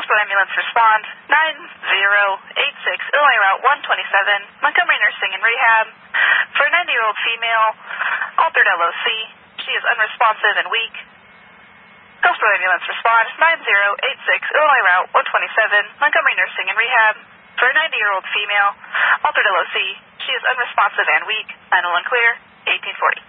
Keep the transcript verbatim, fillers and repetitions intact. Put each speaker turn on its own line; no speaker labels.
Gulfport Ambulance respond. nine zero eight six, Illinois Route one twenty-seven, Montgomery Nursing and Rehab. For a ninety-year-old female, altered L O C. She is unresponsive and weak. Gulfport Ambulance respond. nine zero eight six, Illinois Route one twenty-seven, Montgomery Nursing and Rehab. For a ninety-year-old female, altered L O C. She is unresponsive and weak. nine one one clear, eighteen forty.